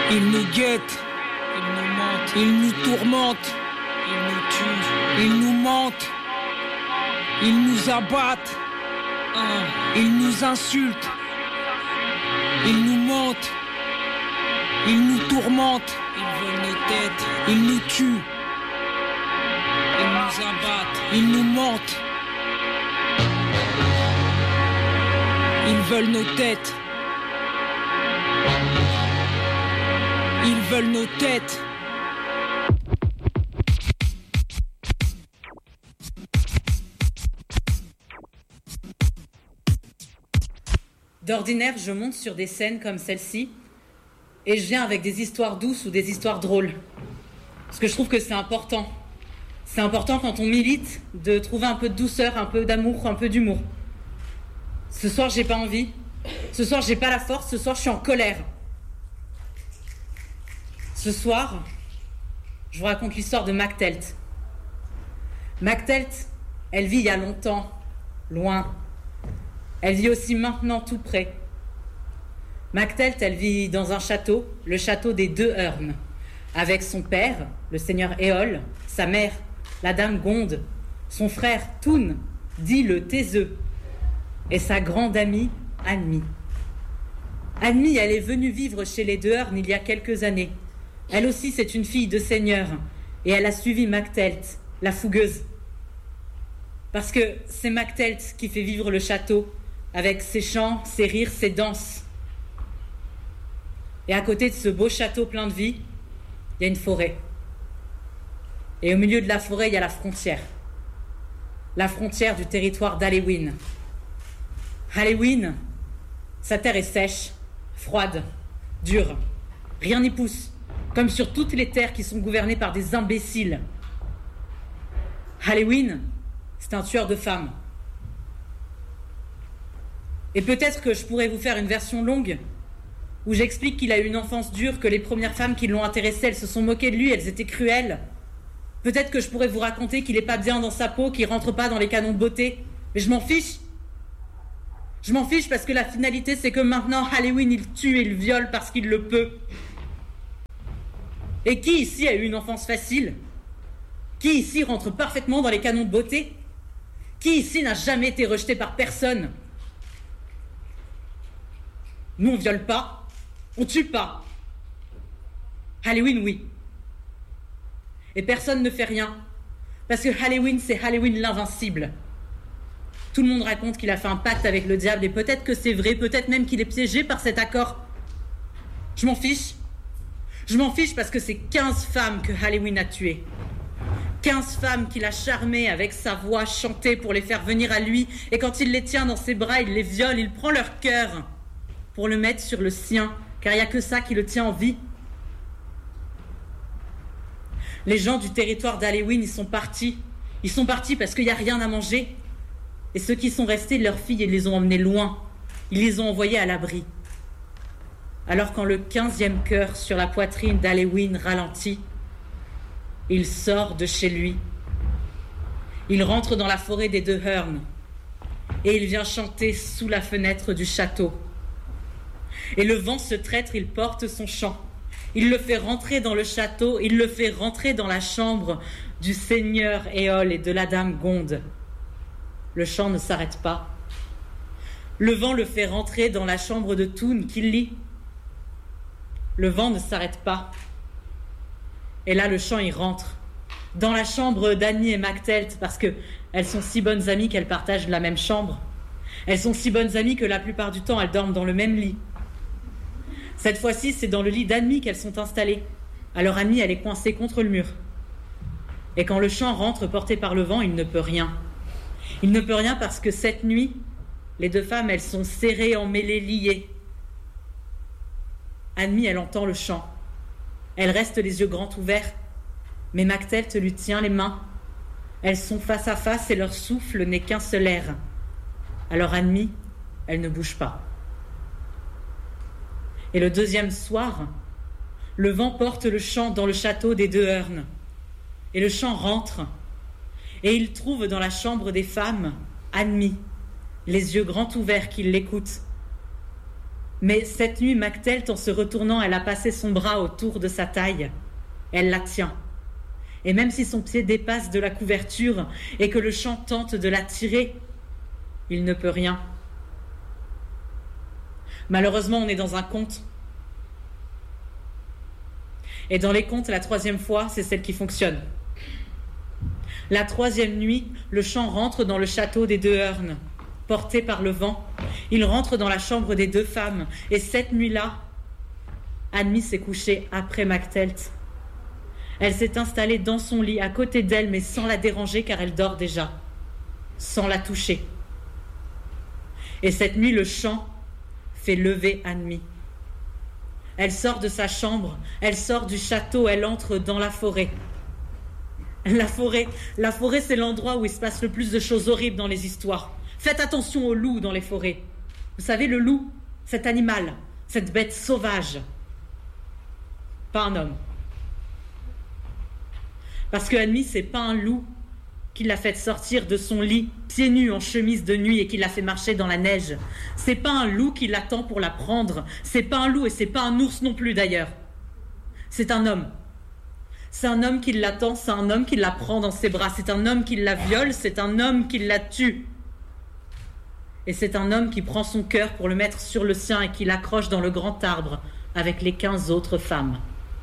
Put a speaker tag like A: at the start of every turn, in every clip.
A: Ils nous guettent, ils nous mentent, ils nous tourmentent, ils nous tuent, ils nous mentent, ils nous abattent, ils nous insultent, ils nous mentent, ils nous tourmentent, ils veulent nos têtes, ils nous tuent, ils nous abattent, ils nous mentent, ils veulent nos têtes. Ils veulent nos têtes.
B: D'ordinaire, je monte sur des scènes comme celle-ci et je viens avec des histoires douces ou des histoires drôles. Parce que je trouve que c'est important. C'est important quand on milite de trouver un peu de douceur, un peu d'amour, un peu d'humour. Ce soir, j'ai pas envie. Ce soir, j'ai pas la force. Ce soir, je suis en colère. Ce soir, je vous raconte l'histoire de Mactelt. Mactelt, elle vit il y a longtemps, loin. Elle vit aussi maintenant tout près. Mactelt, elle vit dans un château, le château des Deux Heurnes, avec son père, le seigneur Éole, sa mère, la dame Gonde, son frère Toun, dit le Taiseux, et sa grande amie Annemie. Annemie, elle est venue vivre chez les Deux Heurnes il y a quelques années. Elle aussi, c'est une fille de seigneur, et elle a suivi Mactelt, la fougueuse. Parce que c'est Mactelt qui fait vivre le château, avec ses chants, ses rires, ses danses. Et à côté de ce beau château plein de vie, il y a une forêt. Et au milieu de la forêt, il y a la frontière. La frontière du territoire d'Alewin. Alewin, sa terre est sèche, froide, dure. Rien n'y pousse. Comme sur toutes les terres qui sont gouvernées par des imbéciles. Alewin, c'est un tueur de femmes. Et peut-être que je pourrais vous faire une version longue où j'explique qu'il a eu une enfance dure, que les premières femmes qui l'ont intéressé, elles se sont moquées de lui, elles étaient cruelles. Peut-être que je pourrais vous raconter qu'il n'est pas bien dans sa peau, qu'il rentre pas dans les canons de beauté. Mais je m'en fiche. Je m'en fiche parce que la finalité, c'est que maintenant, Alewin, il tue et il viole parce qu'il le peut. Et qui ici a eu une enfance facile? Qui ici rentre parfaitement dans les canons de beauté? Qui ici n'a jamais été rejeté par personne? Nous, on viole pas, on tue pas. Alewin, oui. Et personne ne fait rien. Parce que Alewin, c'est Alewin l'invincible. Tout le monde raconte qu'il a fait un pacte avec le diable, et peut-être que c'est vrai, peut-être même qu'il est piégé par cet accord. Je m'en fiche. Je m'en fiche parce que c'est 15 femmes que Alewin a tuées. 15 femmes qu'il a charmées avec sa voix chantée pour les faire venir à lui. Et quand il les tient dans ses bras, il les viole, il prend leur cœur pour le mettre sur le sien, car il n'y a que ça qui le tient en vie. Les gens du territoire d'Alewin, ils sont partis. Ils sont partis parce qu'il n'y a rien à manger. Et ceux qui sont restés, leurs filles, ils les ont emmenés loin. Ils les ont envoyés à l'abri. Alors quand le 15e cœur sur la poitrine d'Alewin ralentit, il sort de chez lui. Il rentre dans la forêt des Deux Heurnes et il vient chanter sous la fenêtre du château. Et le vent, ce traître, il porte son chant. Il le fait rentrer dans le château, il le fait rentrer dans la chambre du seigneur Éole et de la dame Gonde. Le chant ne s'arrête pas. Le vent le fait rentrer dans la chambre de Toun qui lit. Le vent ne s'arrête pas. Et là, le chant, il rentre dans la chambre d'Annie et Mactelt parce qu'elles sont si bonnes amies qu'elles partagent la même chambre. Elles sont si bonnes amies que la plupart du temps, elles dorment dans le même lit. Cette fois-ci, c'est dans le lit d'Annie qu'elles sont installées. Alors Annie, elle est coincée contre le mur. Et quand le chant rentre porté par le vent, il ne peut rien. Il ne peut rien parce que cette nuit, les deux femmes, elles sont serrées, emmêlées, liées. Annie, elle entend le chant. Elle reste les yeux grands ouverts, mais Mactelt lui tient les mains. Elles sont face à face et leur souffle n'est qu'un seul air. Alors Annie, elle ne bouge pas. Et le deuxième soir, le vent porte le chant dans le château des Deux Heurnes. Et le chant rentre, et il trouve dans la chambre des femmes Annemie, les yeux grands ouverts qui l'écoutent. Mais cette nuit, Mactelt, en se retournant, elle a passé son bras autour de sa taille. Elle la tient. Et même si son pied dépasse de la couverture et que le chant tente de la tirer, il ne peut rien. Malheureusement, on est dans un conte. Et dans les contes, la troisième fois, c'est celle qui fonctionne. La troisième nuit, le chant rentre dans le château des deux Hearn, porté par le vent. Il rentre dans la chambre des deux femmes. Et cette nuit-là, Annie s'est couchée après Mactelt. Elle s'est installée dans son lit, à côté d'elle, mais sans la déranger, car elle dort déjà, sans la toucher. Et cette nuit, le chant fait lever Annie. Elle sort de sa chambre, elle sort du château, elle entre dans la forêt. La forêt, c'est l'endroit où il se passe le plus de choses horribles dans les histoires. Faites attention aux loups dans les forêts. Vous savez, le loup, cet animal, cette bête sauvage, pas un homme. Parce que Annie, c'est pas un loup qui l'a fait sortir de son lit, pieds nus en chemise de nuit et qui l'a fait marcher dans la neige. C'est pas un loup qui l'attend pour la prendre. C'est pas un loup et c'est pas un ours non plus d'ailleurs. C'est un homme. C'est un homme qui l'attend, c'est un homme qui la prend dans ses bras. C'est un homme qui la viole, c'est un homme qui la tue. Et c'est un homme qui prend son cœur pour le mettre sur le sien et qui l'accroche dans le grand arbre avec les 15 autres femmes.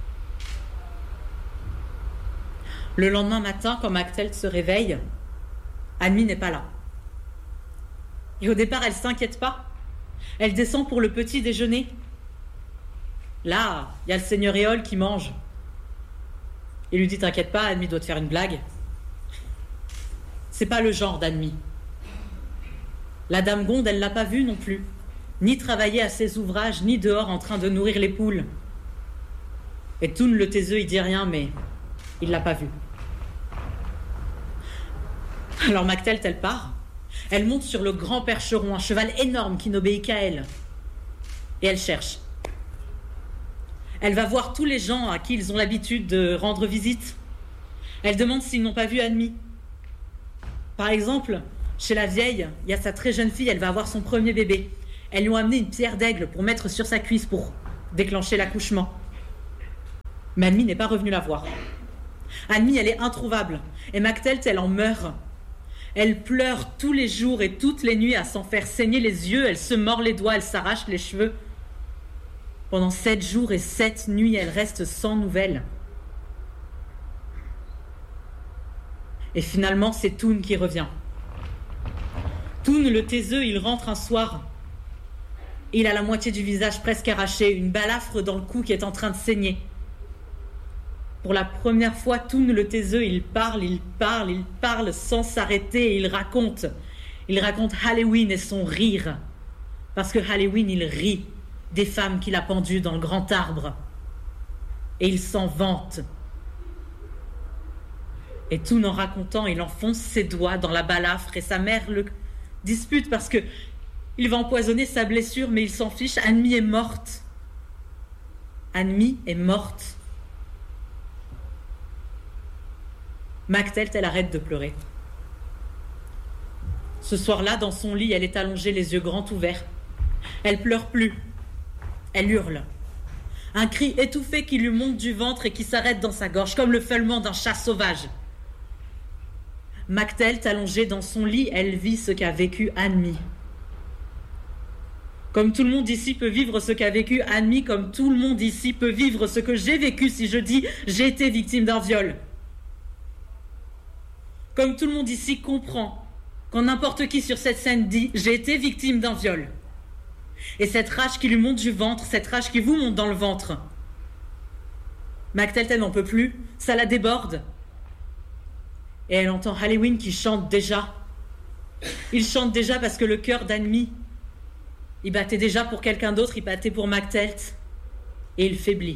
B: Le lendemain matin, quand Mactelt se réveille, Annie n'est pas là. Et au départ, elle ne s'inquiète pas. Elle descend pour le petit déjeuner. Là, il y a le seigneur Éole qui mange. Il lui dit « T'inquiète pas, Annie doit te faire une blague. » C'est pas le genre d'Annie. La dame Gonde, elle l'a pas vue non plus. Ni travailler à ses ouvrages, ni dehors en train de nourrir les poules. Et Toun le taiseux, il dit rien, mais il l'a pas vue. Alors Mactelt, elle part. Elle monte sur le grand percheron, un cheval énorme qui n'obéit qu'à elle. Et elle cherche. Elle va voir tous les gens à qui ils ont l'habitude de rendre visite. Elle demande s'ils n'ont pas vu Annie. Par exemple, chez la vieille, il y a sa très jeune fille, elle va avoir son premier bébé. Elles lui ont amené une pierre d'aigle pour mettre sur sa cuisse pour déclencher l'accouchement. Mais Annie n'est pas revenue la voir. Annie, elle est introuvable. Et Mactelt, elle en meurt. Elle pleure tous les jours et toutes les nuits à s'en faire saigner les yeux. Elle se mord les doigts, elle s'arrache les cheveux. Pendant 7 jours et 7 nuits, elle reste sans nouvelles. Et finalement, c'est Toun qui revient. Toun, le taiseux, il rentre un soir. Il a la moitié du visage presque arraché, une balafre dans le cou qui est en train de saigner. Pour la première fois, Toun le taiseux, il parle sans s'arrêter et il raconte. Il raconte Halloween et son rire. Parce que Halloween, il rit des femmes qu'il a pendues dans le grand arbre. Et il s'en vante. Et Toun, en racontant, il enfonce ses doigts dans la balafre et sa mère le dispute parce que il va empoisonner sa blessure, mais il s'en fiche. Annie est morte. Annie est morte. Mactelt, elle arrête de pleurer. Ce soir-là, dans son lit, elle est allongée, les yeux grands ouverts. Elle pleure plus. Elle hurle. Un cri étouffé qui lui monte du ventre et qui s'arrête dans sa gorge, comme le feulement d'un chat sauvage. Mactelt, allongée dans son lit, elle vit ce qu'a vécu Annie. Comme tout le monde ici peut vivre ce qu'a vécu Annie, comme tout le monde ici peut vivre ce que j'ai vécu si je dis « j'ai été victime d'un viol ». Comme tout le monde ici comprend quand n'importe qui sur cette scène dit « j'ai été victime d'un viol ». Et cette rage qui lui monte du ventre, cette rage qui vous monte dans le ventre. Mactelt, elle n'en peut plus, ça la déborde. Et elle entend Halloween qui chante déjà. Il chante déjà parce que le cœur d'Annie, il battait déjà pour quelqu'un d'autre, il battait pour Mactelt. Et il faiblit.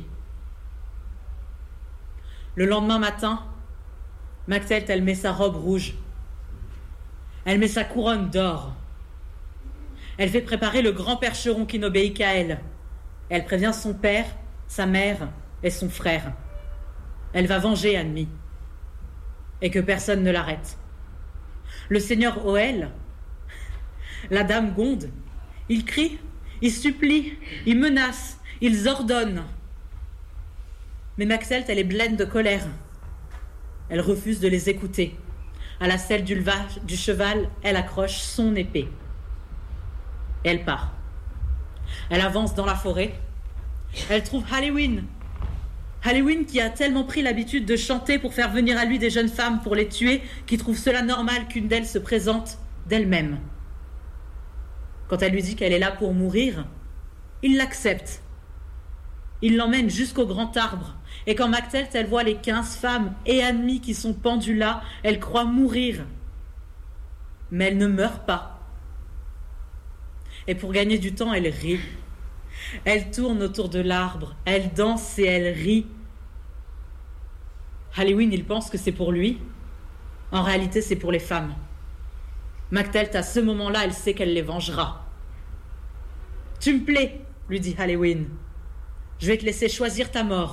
B: Le lendemain matin, Mactelt, elle met sa robe rouge. Elle met sa couronne d'or. Elle fait préparer le grand percheron qui n'obéit qu'à elle. Elle prévient son père, sa mère et son frère. Elle va venger Annie. Et que personne ne l'arrête. Le seigneur Oel, la dame Gonde, il crie ils supplient, ils menacent, ils ordonnent. Mais Maxelt, elle est pleine de colère. Elle refuse de les écouter. À la selle du cheval, elle accroche son épée. Et elle part. Elle avance dans la forêt. Elle trouve Halloween. Halloween qui a tellement pris l'habitude de chanter pour faire venir à lui des jeunes femmes pour les tuer, qu'il trouve cela normal qu'une d'elles se présente d'elle-même. Quand elle lui dit qu'elle est là pour mourir, il l'accepte. Il l'emmène jusqu'au grand arbre. Et quand Maxelt, elle voit les 15 femmes et ennemies qui sont pendues là, elle croit mourir. Mais elle ne meurt pas. Et pour gagner du temps, elle rit. Elle tourne autour de l'arbre, elle danse et elle rit. Halloween, il pense que c'est pour lui. En réalité, c'est pour les femmes. Maxelt, à ce moment-là, elle sait qu'elle les vengera. « Tu me plais, lui dit Halloween. Je vais te laisser choisir ta mort. »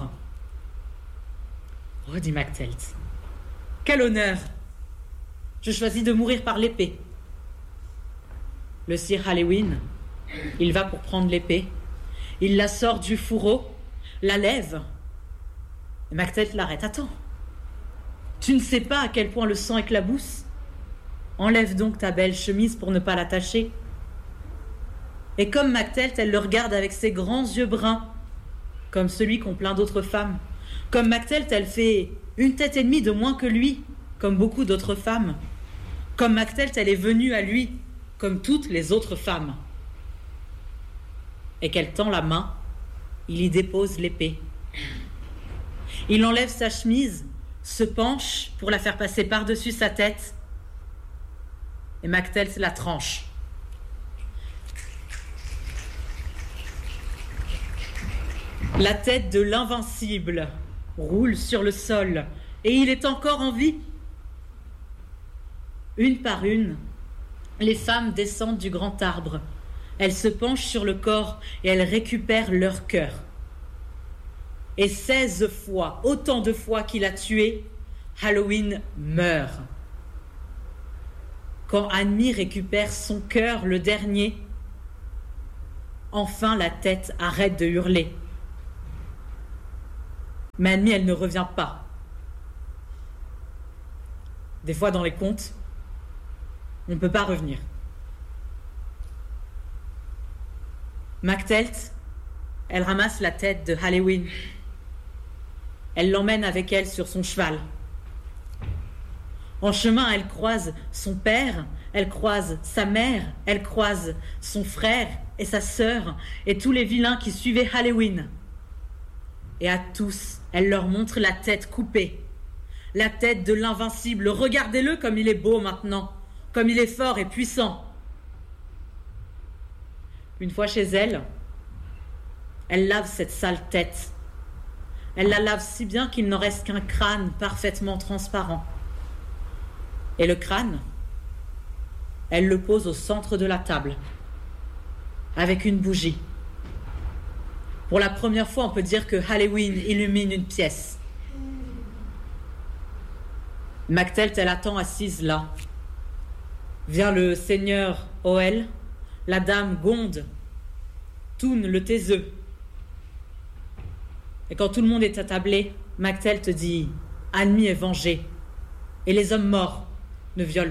B: « Oh, dit Maxelt. Quel honneur! Je choisis de mourir par l'épée. » Le sire Halloween, il va pour prendre l'épée. Il la sort du fourreau, la lève. Et Maxelt l'arrête. « Attends, tu ne sais pas à quel point le sang éclabousse? Enlève donc ta belle chemise pour ne pas l'attacher. » Et comme Maxelt, elle le regarde avec ses grands yeux bruns, comme celui qu'ont plein d'autres femmes. Comme Maxelt, elle fait une tête et demie de moins que lui, comme beaucoup d'autres femmes. Comme Maxelt, elle est venue à lui, comme toutes les autres femmes. Et qu'elle tend la main, il y dépose l'épée. Il enlève sa chemise, se penche pour la faire passer par-dessus sa tête, et Maxelt la tranche. La tête de l'invincible roule sur le sol, et il est encore en vie. Une par une, les femmes descendent du grand arbre. Elles se penchent sur le corps et elles récupèrent leur cœur. Et 16 fois, autant de fois qu'il a tué, Halloween meurt. Quand Annie récupère son cœur, le dernier, enfin la tête arrête de hurler. Mais Annie, elle ne revient pas. Des fois, dans les contes, on ne peut pas revenir. Maxelt, elle ramasse la tête de Halloween. Elle l'emmène avec elle sur son cheval. En chemin, elle croise son père, elle croise sa mère, elle croise son frère et sa sœur et tous les vilains qui suivaient Halloween. Et à tous, elle leur montre la tête coupée, la tête de l'invincible. Regardez-le comme il est beau maintenant, comme il est fort et puissant. Une fois chez elle, elle lave cette sale tête. Elle la lave si bien qu'il n'en reste qu'un crâne parfaitement transparent. Et le crâne, elle le pose au centre de la table, avec une bougie. Pour la première fois, on peut dire que Halloween illumine une pièce. Maxelt, elle attend assise là. Vient le seigneur Oel, la dame Gonde, Toun le taiseux. Et quand tout le monde est attablé, Maxelt dit « Annie est vengée, et les hommes morts ne violent pas. »